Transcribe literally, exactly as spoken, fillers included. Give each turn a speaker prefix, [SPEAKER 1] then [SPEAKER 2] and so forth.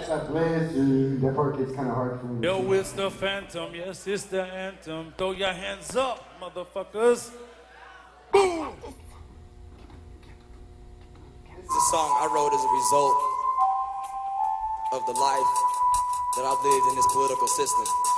[SPEAKER 1] that blessing. That part gets kind of hard for me.
[SPEAKER 2] Yo, it's the Phantom. Yes, it's the anthem. Throw your hands up, motherfuckers. Boom!
[SPEAKER 3] This is a song I wrote as a result of the life that I've lived in this political system.